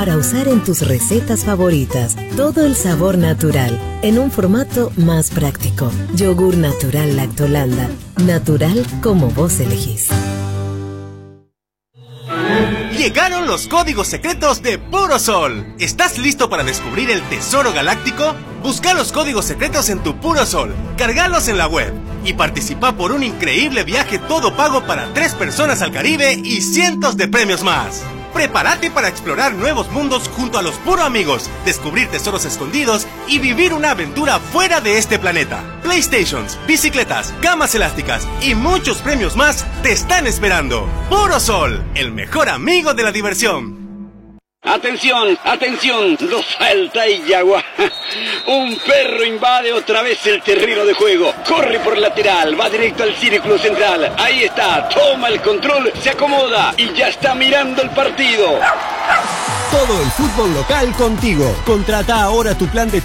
para usar en tus recetas favoritas. Todo el sabor natural, en un formato más práctico. Yogur natural Lactolanda. Natural como vos elegís. Llegaron los códigos secretos de Puro Sol. ¿Estás listo para descubrir el tesoro galáctico? Busca los códigos secretos en tu Puro Sol, cargalos en la web y participa por un increíble viaje todo pago para 3 personas al Caribe y cientos de premios más. Prepárate para explorar nuevos mundos junto a los Puro Amigos, descubrir tesoros escondidos y vivir una aventura fuera de este planeta. PlayStations, bicicletas, camas elásticas y muchos premios más te están esperando. Puro Sol, el mejor amigo de la diversión. ¡Atención! ¡Atención! ¡Lo salta y Yagua! Un perro invade otra vez el terreno de juego. Corre por lateral, va directo al círculo central. Ahí está, toma el control, se acomoda y ya está mirando el partido. Todo el fútbol local contigo. Contrata ahora tu plan de